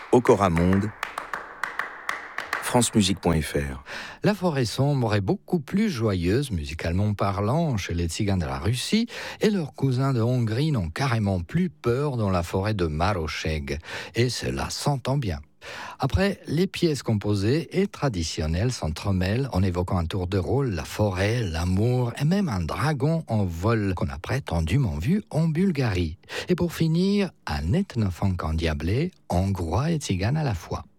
Okora Monde, francemusique.fr. La forêt sombre est beaucoup plus joyeuse, musicalement parlant, chez les tziganes de la Russie, et leurs cousins de Hongrie n'ont carrément plus peur dans la forêt de Maroseg, et cela s'entend bien. Après, les pièces composées et traditionnelles s'entremêlent en évoquant un tour de rôle, la forêt, l'amour et même un dragon en vol qu'on a prétendument vu en Bulgarie. Et pour finir, un ethnofunk endiablé, hongrois et tzigane à la fois.